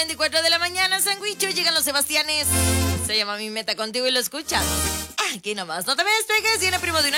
8:24 de la mañana, Sandwicho, llegan los Sebastianes. Se llama Mi Meta Contigo y lo escuchas aquí nomás. No te me despegues, viene Primo de una